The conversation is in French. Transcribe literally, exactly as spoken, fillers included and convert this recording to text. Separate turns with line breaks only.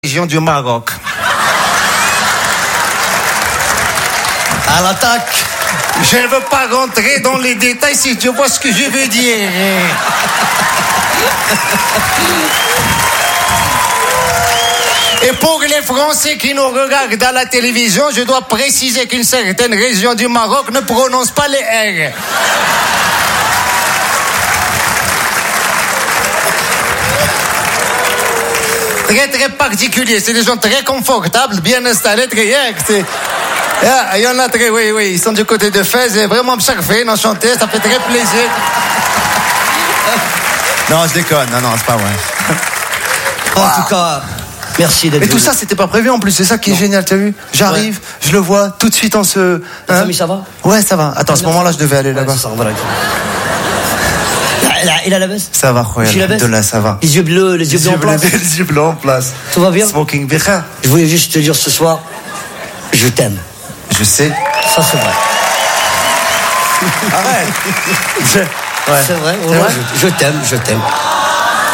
Région du Maroc.
À l'attaque.
Je ne veux pas rentrer dans les détails si tu vois ce que je veux dire. Et pour les Français qui nous regardent à la télévision, je dois préciser qu'une certaine région du Maroc ne prononce pas les R. Très très particulier, c'est des gens très confortables, bien installés, très actes. Il y en a très, oui, oui, ils sont du côté de Fès, et vraiment charfés, enchantés, ça fait très plaisir.
Non, je déconne, non, non, c'est pas vrai.
En tout cas, merci d'être
Mais tout
venu.
ça, c'était pas prévu en plus, c'est ça qui est
Non.
génial, t'as vu? J'arrive,
Ouais.
je le vois tout de suite en se.
Ta famille, ça va?
Ouais, ça va. Attends, à ce moment-là, je devais aller
Ouais,
là-bas.
c'est ça, voilà. Il a, il a la baisse?
Ça va,
Tu la baisse?
de là, ça va.
Les yeux bleus, les yeux bleus en place.
Les yeux blancs en place.
Tout va bien?
Smoking Becha.
Je voulais juste te dire ce soir, je t'aime.
Je sais.
Ça, c'est vrai.
Arrête. Je... Ouais.
C'est vrai,
C'est
ouais,
vrai
je, je t'aime, je t'aime.